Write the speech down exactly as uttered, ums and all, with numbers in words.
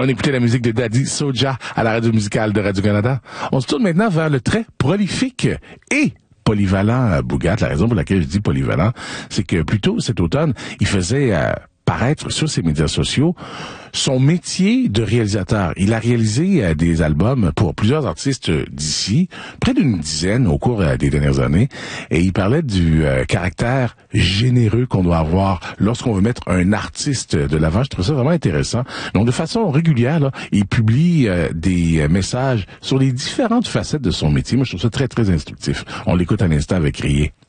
On écoutait la musique de Daddy Soja à la radio musicale de Radio-Canada. On se tourne maintenant vers le très prolifique et polyvalent Bougat. La raison pour laquelle je dis polyvalent, c'est que plus tôt cet automne, il faisait euh, paraître sur ses médias sociaux son métier de réalisateur. Il a réalisé euh, des albums pour plusieurs artistes d'ici, près d'une dizaine au cours euh, des dernières années, et il parlait du euh, caractère généreux qu'on doit avoir lorsqu'on veut mettre un artiste de l'avant. Je trouve ça vraiment intéressant. Donc, de façon régulière, là, il publie euh, des euh, messages sur les différentes facettes de son métier. Moi, je trouve ça très, très instructif. On l'écoute à l'instant avec Rier.